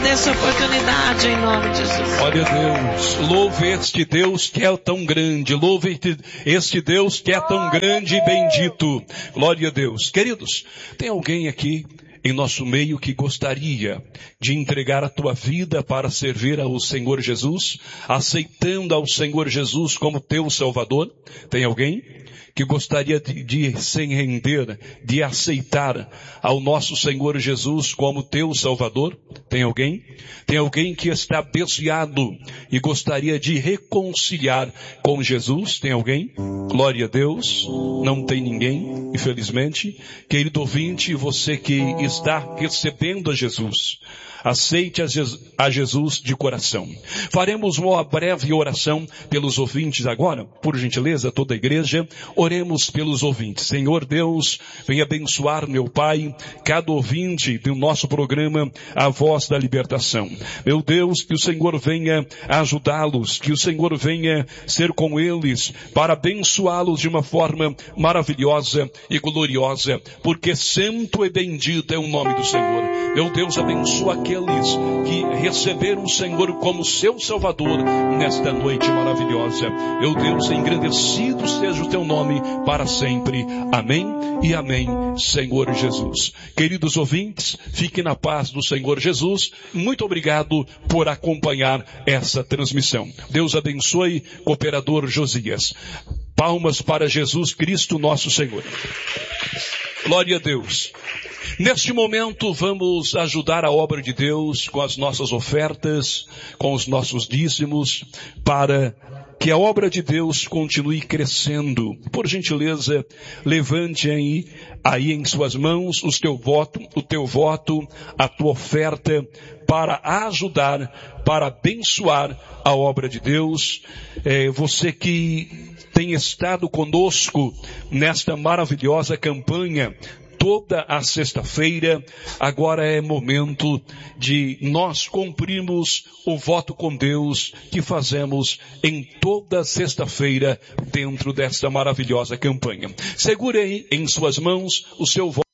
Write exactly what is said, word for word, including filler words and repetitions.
agradeço a oportunidade em nome de Jesus. Glória a Deus. Louve este Deus que é tão grande. Louve este Deus que é tão grande e bendito. Glória a Deus. Queridos, tem alguém aqui em nosso meio que gostaria de entregar a tua vida para servir ao Senhor Jesus, aceitando ao Senhor Jesus como teu Salvador? Tem alguém que gostaria de, de se render, de aceitar ao nosso Senhor Jesus como teu Salvador? Tem alguém? Tem alguém que está desviado e gostaria de reconciliar com Jesus? Tem alguém? Glória a Deus. Não tem ninguém, infelizmente. Querido ouvinte, você que está recebendo a Jesus, aceite a Jesus de coração. Faremos uma breve oração pelos ouvintes agora, por gentileza, toda a igreja. Oremos pelos ouvintes. Senhor Deus, venha abençoar, meu Pai, cada ouvinte do nosso programa, A Voz da Libertação. Meu Deus, que o Senhor venha ajudá-los, que o Senhor venha ser com eles, para abençoá-los de uma forma maravilhosa e gloriosa, porque santo e bendito é o nome do Senhor. Meu Deus, abençoa aqueles que receberam o Senhor como seu Salvador nesta noite maravilhosa. Meu Deus, engrandecido seja o teu nome para sempre. Amém e amém, Senhor Jesus. Queridos ouvintes, fiquem na paz do Senhor Jesus. Muito obrigado por acompanhar essa transmissão. Deus abençoe, cooperador Josias. Palmas para Jesus Cristo, nosso Senhor. Glória a Deus. Neste momento vamos ajudar a obra de Deus com as nossas ofertas, com os nossos dízimos, para que a obra de Deus continue crescendo. Por gentileza, levante aí, aí em suas mãos o teu voto, o teu voto, a tua oferta, para ajudar, para abençoar a obra de Deus. É, você que tem estado conosco nesta maravilhosa campanha, toda a sexta-feira, agora é momento de nós cumprirmos o voto com Deus que fazemos em toda sexta-feira dentro desta maravilhosa campanha. Segure aí em suas mãos o seu voto.